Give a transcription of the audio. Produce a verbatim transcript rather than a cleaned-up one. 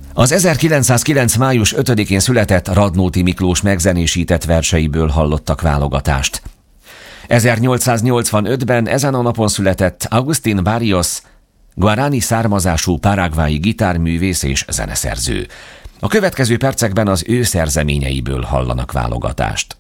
Az ezerkilencszázkilenc. május ötödikén született Radnóti Miklós megzenésített verseiből hallottak válogatást. ezernyolcszáznyolcvanötben ezen a napon született Agustín Barrios, guarani származású paraguayi gitárművész és zeneszerző. A következő percekben az ő szerzeményeiből hallanak válogatást.